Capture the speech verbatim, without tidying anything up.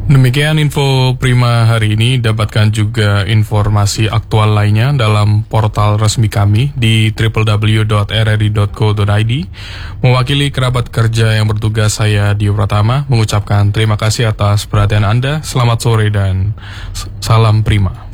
Demikian info Prima hari ini. Dapatkan juga informasi aktual lainnya dalam portal resmi kami di w w w dot r r i dot co dot i d. Mewakili kerabat kerja yang bertugas, saya Dio Pratama mengucapkan terima kasih atas perhatian Anda. Selamat sore dan salam Prima.